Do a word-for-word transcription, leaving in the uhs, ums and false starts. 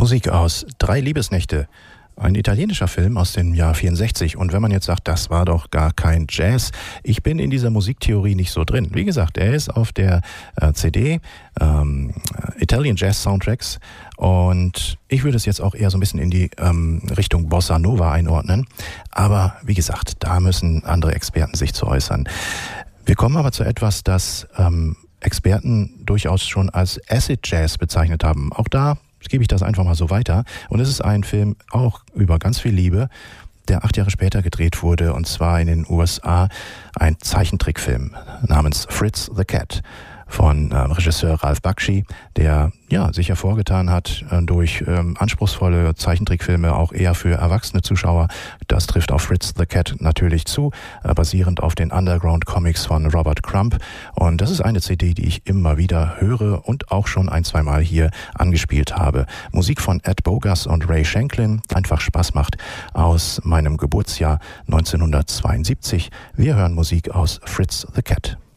Musik aus Drei Liebesnächte, ein italienischer Film aus dem Jahr vierundsechzig. Und wenn man jetzt sagt, das war doch gar kein Jazz, ich bin in dieser Musiktheorie nicht so drin. Wie gesagt, er ist auf der äh, C D ähm, Italian Jazz Soundtracks und ich würde es jetzt auch eher so ein bisschen in die ähm, Richtung Bossa Nova einordnen. Aber wie gesagt, da müssen andere Experten sich zu äußern. Wir kommen aber zu etwas, das ähm, Experten durchaus schon als Acid Jazz bezeichnet haben. Auch da gebe ich das einfach mal so weiter. Und es ist ein Film auch über ganz viel Liebe, der acht Jahre später gedreht wurde, und zwar in den U S A ein Zeichentrickfilm namens Fritz the Cat von äh, Regisseur Ralph Bakshi, der ja sich hervorgetan hat äh, durch ähm, anspruchsvolle Zeichentrickfilme, auch eher für erwachsene Zuschauer. Das trifft auf Fritz the Cat natürlich zu, äh, basierend auf den Underground-Comics von Robert Crumb. Und das ist eine C D, die ich immer wieder höre und auch schon ein, zwei Mal hier angespielt habe. Musik von Ed Bogas und Ray Shanklin, einfach Spaß macht, aus meinem Geburtsjahr neunzehnhundertzweiundsiebzig. Wir hören Musik aus Fritz the Cat.